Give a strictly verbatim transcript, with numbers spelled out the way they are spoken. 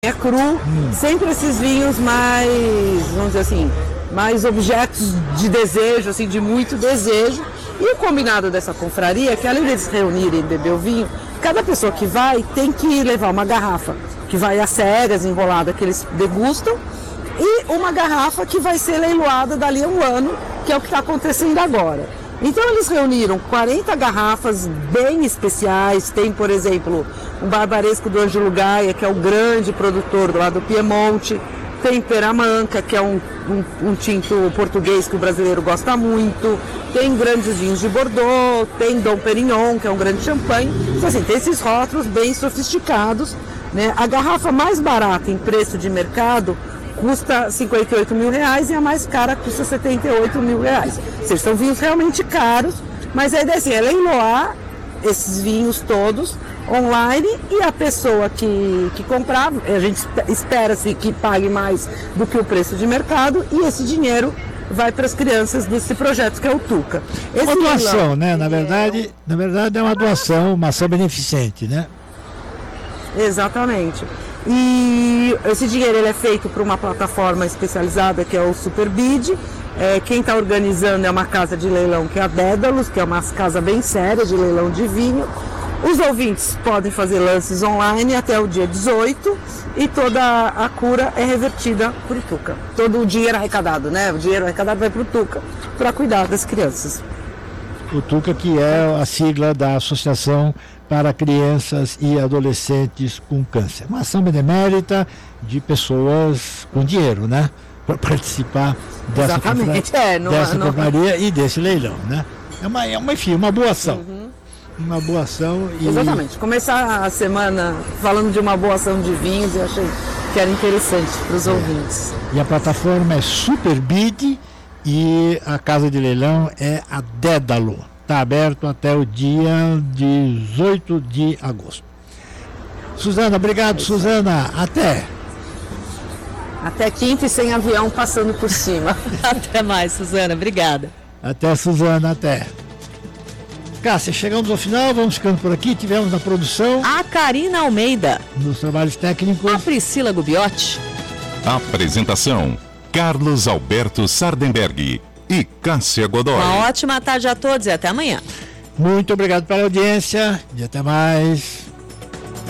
é cru, hum. sempre esses vinhos mais, vamos dizer assim, mais objetos de desejo, assim, de muito desejo. E o combinado dessa confraria é que, além deles reunirem e beber o vinho, cada pessoa que vai tem que levar uma garrafa que vai às cegas, enrolada, que eles degustam, e uma garrafa que vai ser leiloada dali a um ano, que é o que está acontecendo agora. Então eles reuniram quarenta garrafas bem especiais. Tem, por exemplo, um barbaresco do Ângelo Gaia, que é o grande produtor lá do Piemonte. Tem Peramanca, que é um, um, um tinto português que o brasileiro gosta muito. Tem grandes vinhos de Bordeaux, tem Dom Perignon, que é um grande champanhe. Então, assim, tem esses rótulos bem sofisticados, né? A garrafa mais barata em preço de mercado custa cinquenta e oito mil reais e a mais cara custa setenta e oito mil reais. Ou seja, são vinhos realmente caros, mas a ideia assim, é leiloar esses vinhos todos online, e a pessoa que, que comprar, a gente espera-se que pague mais do que o preço de mercado, e esse dinheiro vai para as crianças desse projeto que é o Tuca. Esse uma doação, leilão, né? Na verdade, é... na verdade é uma doação, uma ação beneficente, né? Exatamente. E esse dinheiro ele é feito por uma plataforma especializada que é o Superbid. É, quem está organizando é uma casa de leilão que é a Dédalus, que é uma casa bem séria de leilão de vinho. Os ouvintes podem fazer lances online até o dia dezoito, e toda a cura é revertida para o Tuca. Todo o dinheiro arrecadado, né? O dinheiro arrecadado vai para o Tuca para cuidar das crianças. O Tuca, que é a sigla da Associação para Crianças e Adolescentes com Câncer. Uma ação benemérita de pessoas com dinheiro, né? Para participar dessa Exatamente, é, não, dessa não... companhia e desse leilão, né? É uma, é uma, enfim, uma boa ação. Uhum. Uma boa ação. E... Exatamente. Começar a semana falando de uma boa ação de vinhos, eu achei que era interessante para os é. ouvintes. E a plataforma é Superbid e a casa de leilão é a Dédalo. Está aberto até o dia dezoito de agosto. Suzana, obrigado, é Suzana. Até. Até quinta e sem avião passando por cima. Até mais, Suzana. Obrigada. Até, Suzana. Até. Cássia, chegamos ao final, vamos ficando por aqui. Tivemos na produção a Karina Almeida. Nos trabalhos técnicos, a Priscila Gubiotti. Apresentação: Carlos Alberto Sardenberg e Cássia Godoy. Uma ótima tarde a todos e até amanhã. Muito obrigado pela audiência e até mais.